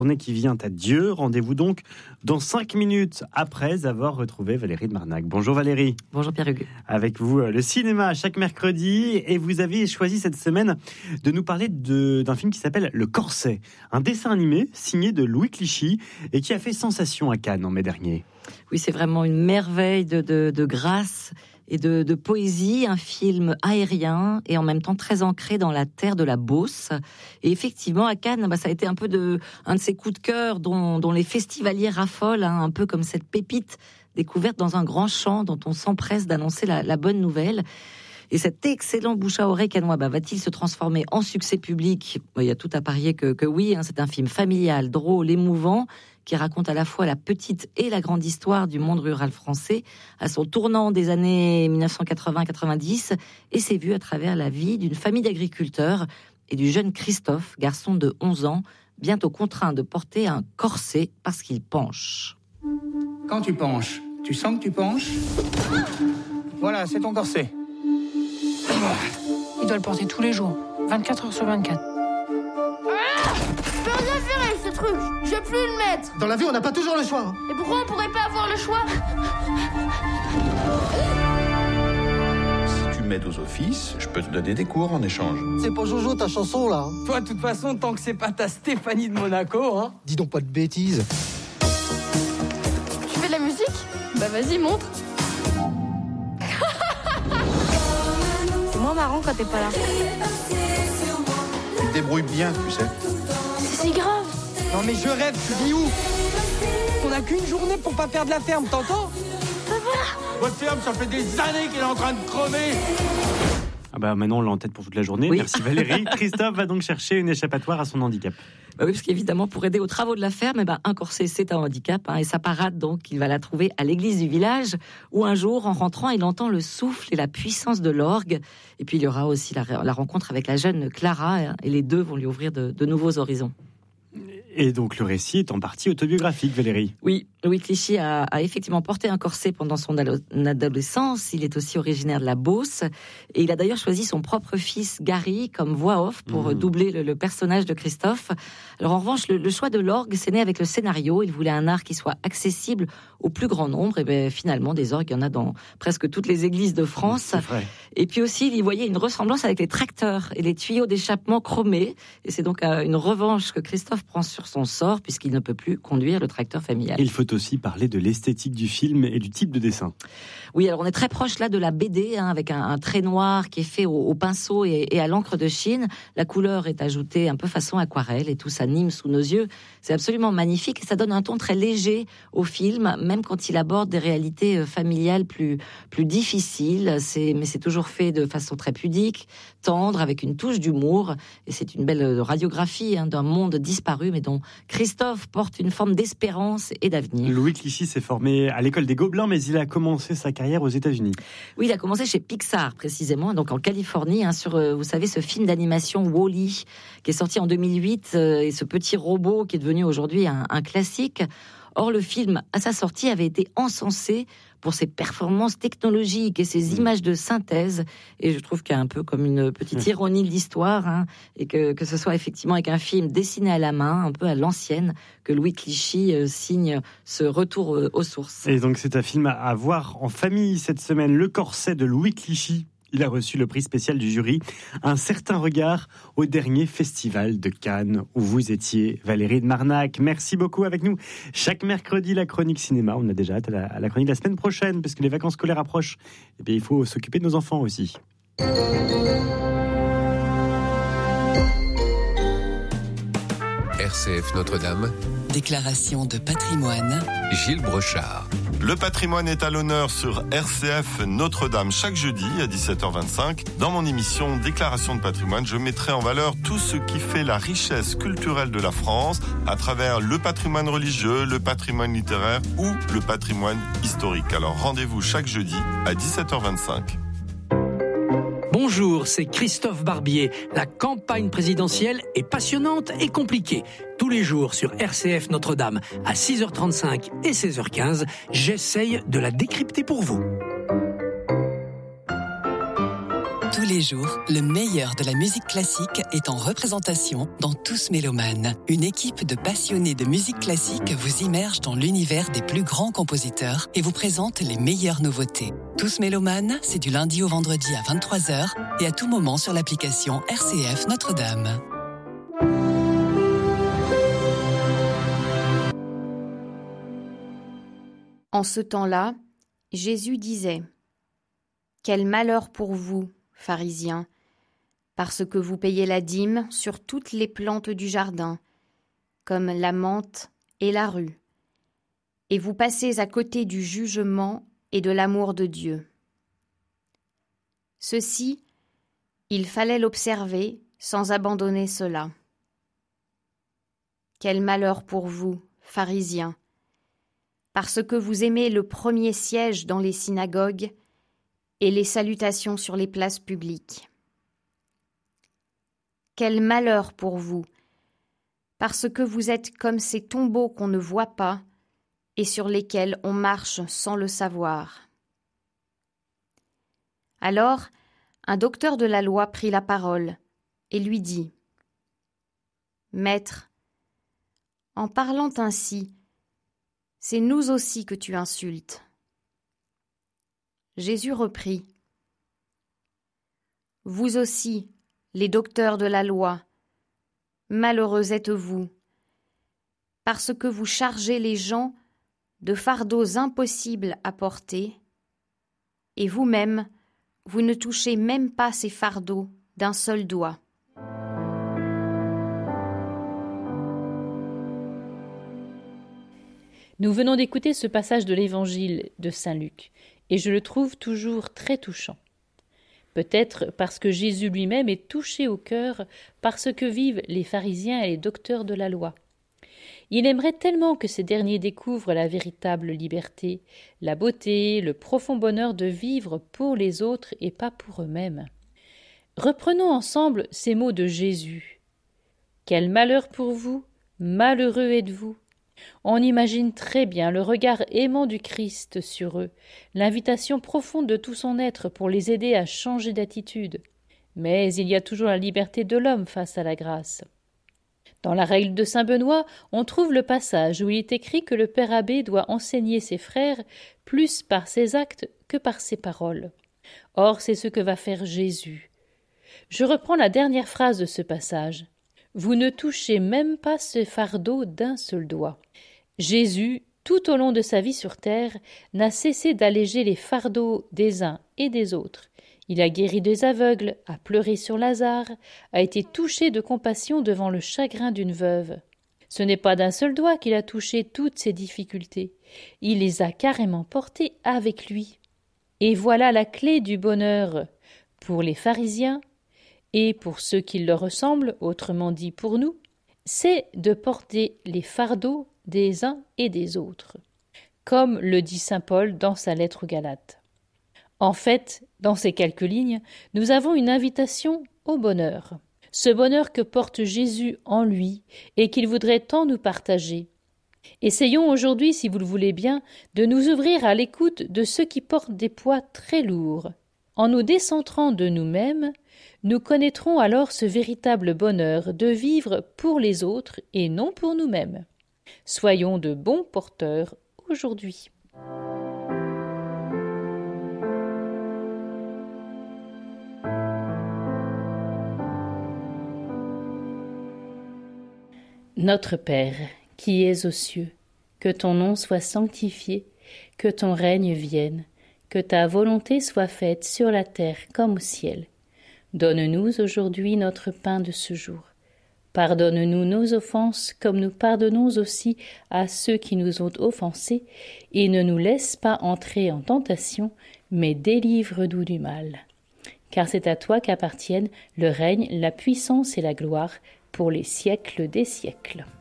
Journée qui vient à Dieu. Rendez-vous donc dans 5 minutes après avoir retrouvé Valérie de Marnac. Bonjour Valérie. Bonjour Pierre-Hugues. Avec vous, le cinéma chaque mercredi. Et vous avez choisi cette semaine de nous parler d'un film qui s'appelle Le Corset. Un dessin animé signé de Louis Clichy et qui a fait sensation à Cannes en mai dernier. Oui, c'est vraiment une merveille de grâce et de poésie, un film aérien et en même temps très ancré dans la terre de la Beauce. Et effectivement, à Cannes, ça a été un peu un de ces coups de cœur dont les festivaliers raffolent, un peu comme cette pépite découverte dans un grand champ dont on s'empresse d'annoncer la bonne nouvelle. Et cet excellent bouche à oreille cannois, va-t-il se transformer en succès public ? Il y a tout à parier que oui. C'est un film familial, drôle, émouvant, qui raconte à la fois la petite et la grande histoire du monde rural français, à son tournant des années 1980-90, et c'est vu à travers la vie d'une famille d'agriculteurs et du jeune Christophe, garçon de 11 ans, bientôt contraint de porter un corset parce qu'il penche. Quand tu penches, tu sens que tu penches ? Voilà, c'est ton corset. Il doit le porter tous les jours, 24 heures sur 24. Je peux rien faire avec ce truc, je vais plus le mettre. Dans la vie, on n'a pas toujours le choix. Et pourquoi on pourrait pas avoir le choix ? Si tu m'aides aux offices, je peux te donner des cours en échange. C'est pas Jojo ta chanson là. Toi, de toute façon, tant que c'est pas ta Stéphanie de Monaco, hein. Dis donc pas de bêtises. Tu fais de la musique ? Bah vas-y, montre. C'est moins marrant quand t'es pas là. Tu te débrouilles bien, tu sais. C'est si grave. Non mais je rêve, tu dis où ? On a qu'une journée pour pas perdre la ferme, t'entends ? Votre ferme, ça fait des années qu'elle est en train de crever. Maintenant, on l'a en tête pour toute la journée. Oui. Merci Valérie. Christophe va donc chercher une échappatoire à son handicap. Oui, parce qu'évidemment, pour aider aux travaux de la ferme, un corset, c'est un handicap. Et sa parade, donc, il va la trouver à l'église du village, où un jour, en rentrant, il entend le souffle et la puissance de l'orgue. Et puis, il y aura aussi la rencontre avec la jeune Clara, et les deux vont lui ouvrir de nouveaux horizons. Et donc, le récit est en partie autobiographique, Valérie. Oui, Louis Clichy a effectivement porté un corset pendant son adolescence. Il est aussi originaire de la Beauce. Et il a d'ailleurs choisi son propre fils, Gary, comme voix off pour doubler le personnage de Christophe. Alors, en revanche, le choix de l'orgue, c'est né avec le scénario. Il voulait un art qui soit accessible au plus grand nombre. Et finalement, des orgues, il y en a dans presque toutes les églises de France. C'est vrai. Et puis aussi, il y voyait une ressemblance avec les tracteurs et les tuyaux d'échappement chromés. Et c'est donc une revanche que Christophe prend sur son sort, puisqu'il ne peut plus conduire le tracteur familial. Il faut aussi parler de l'esthétique du film et du type de dessin. Oui, alors on est très proche là de la BD, avec un trait noir qui est fait au pinceau et à l'encre de Chine. La couleur est ajoutée un peu façon aquarelle et tout s'anime sous nos yeux. C'est absolument magnifique et ça donne un ton très léger au film, même quand il aborde des réalités familiales plus difficiles. Mais c'est toujours fait de façon très pudique, tendre, avec une touche d'humour. Et c'est une belle radiographie d'un monde disparu, mais dont Christophe porte une forme d'espérance et d'avenir. Louis Clichy s'est formé à l'école des Gobelins, mais il a commencé sa carrière aux États-Unis. Oui, il a commencé chez Pixar, précisément, donc en Californie, sur, vous savez, ce film d'animation Wall-E, qui est sorti en 2008, et ce petit robot qui est devenu aujourd'hui un classique. Or, le film, à sa sortie, avait été encensé pour ses performances technologiques et ses images de synthèse. Et je trouve qu'il y a un peu comme une petite ironie de l'histoire, et que ce soit effectivement avec un film dessiné à la main, un peu à l'ancienne, que Louis Clichy signe ce retour aux sources. Et donc, c'est un film à voir en famille cette semaine. Le Corset de Louis Clichy. Il a reçu le prix spécial du jury, Un certain regard, au dernier festival de Cannes où vous étiez, Valérie de Marnac. Merci beaucoup avec nous. Chaque mercredi, la chronique cinéma. On a déjà hâte à la chronique de la semaine prochaine, parce que les vacances scolaires approchent. Et bien, il faut s'occuper de nos enfants aussi. RCF Notre-Dame. Déclaration de patrimoine. Gilles Brochard. Le patrimoine est à l'honneur sur RCF Notre-Dame chaque jeudi à 17h25. Dans mon émission Déclaration de patrimoine, je mettrai en valeur tout ce qui fait la richesse culturelle de la France à travers le patrimoine religieux, le patrimoine littéraire ou le patrimoine historique. Alors rendez-vous chaque jeudi à 17h25. Bonjour, c'est Christophe Barbier. La campagne présidentielle est passionnante et compliquée. Tous les jours sur RCF Notre-Dame à 6h35 et 16h15, j'essaye de la décrypter pour vous. Tous les jours, le meilleur de la musique classique est en représentation dans Tous Mélomanes. Une équipe de passionnés de musique classique vous immerge dans l'univers des plus grands compositeurs et vous présente les meilleures nouveautés. Tous Mélomanes, c'est du lundi au vendredi à 23h et à tout moment sur l'application RCF Notre-Dame. En ce temps-là, Jésus disait : « Quel malheur pour vous, pharisiens, parce que vous payez la dîme sur toutes les plantes du jardin, comme la menthe et la rue, et vous passez à côté du jugement et de l'amour de Dieu. Ceci, il fallait l'observer sans abandonner cela. Quel malheur pour vous, pharisiens, parce que vous aimez le premier siège dans les synagogues et les salutations sur les places publiques. Quel malheur pour vous, parce que vous êtes comme ces tombeaux qu'on ne voit pas et sur lesquels on marche sans le savoir. » Alors, un docteur de la loi prit la parole et lui dit : « Maître, en parlant ainsi, c'est nous aussi que tu insultes. » Jésus reprit : « Vous aussi, les docteurs de la loi, malheureux êtes-vous, parce que vous chargez les gens de fardeaux impossibles à porter, et vous-même, vous ne touchez même pas ces fardeaux d'un seul doigt. » Nous venons d'écouter ce passage de l'Évangile de Saint Luc, et je le trouve toujours très touchant. Peut-être parce que Jésus lui-même est touché au cœur par ce que vivent les pharisiens et les docteurs de la loi. Il aimerait tellement que ces derniers découvrent la véritable liberté, la beauté, le profond bonheur de vivre pour les autres et pas pour eux-mêmes. Reprenons ensemble ces mots de Jésus. « Quel malheur pour vous, malheureux êtes-vous » On imagine très bien le regard aimant du Christ sur eux, l'invitation profonde de tout son être pour les aider à changer d'attitude. Mais il y a toujours la liberté de l'homme face à la grâce. Dans la règle de saint Benoît, on trouve le passage où il est écrit que le père abbé doit enseigner ses frères plus par ses actes que par ses paroles. Or, c'est ce que va faire Jésus. Je reprends la dernière phrase de ce passage. Vous ne touchez même pas ce fardeau d'un seul doigt. Jésus, tout au long de sa vie sur terre, n'a cessé d'alléger les fardeaux des uns et des autres. Il a guéri des aveugles, a pleuré sur Lazare, a été touché de compassion devant le chagrin d'une veuve. Ce n'est pas d'un seul doigt qu'il a touché toutes ces difficultés. Il les a carrément portées avec lui. Et voilà la clé du bonheur pour les pharisiens et pour ceux qui leur ressemblent, autrement dit pour nous, c'est de porter les fardeaux des uns et des autres, comme le dit saint Paul dans sa lettre aux Galates. En fait, dans ces quelques lignes, nous avons une invitation au bonheur, ce bonheur que porte Jésus en lui et qu'il voudrait tant nous partager. Essayons aujourd'hui, si vous le voulez bien, de nous ouvrir à l'écoute de ceux qui portent des poids très lourds. En nous décentrant de nous-mêmes, nous connaîtrons alors ce véritable bonheur de vivre pour les autres et non pour nous-mêmes. Soyons de bons porteurs aujourd'hui. Notre Père, qui es aux cieux, que ton nom soit sanctifié, que ton règne vienne, que ta volonté soit faite sur la terre comme au ciel. Donne-nous aujourd'hui notre pain de ce jour. Pardonne-nous nos offenses comme nous pardonnons aussi à ceux qui nous ont offensés, et ne nous laisse pas entrer en tentation, mais délivre-nous du mal. Car c'est à toi qu'appartiennent le règne, la puissance et la gloire pour les siècles des siècles.